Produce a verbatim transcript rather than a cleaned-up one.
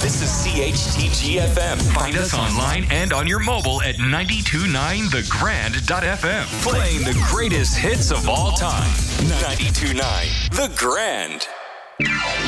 This is C H T G F M. Find us online and on your mobile at ninety-two point nine the grand dot f m. Playing the greatest hits of all time. ninety-two point nine The Grand.